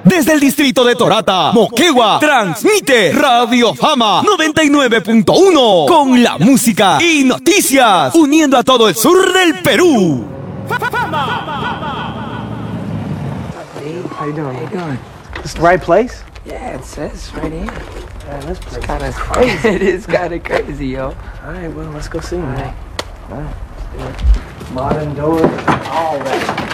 Desde el distrito de Torata, Moquegua, transmite Radio Fama 99.1 con la música y noticias, uniendo a todo el sur del Perú. How you doing? This is the right place? Yeah, it says right here. Yeah, this place It's kind is of crazy. crazy. It is kind of crazy, yo. All right, well, let's go see, man. All right. All right. Modern doors, all that.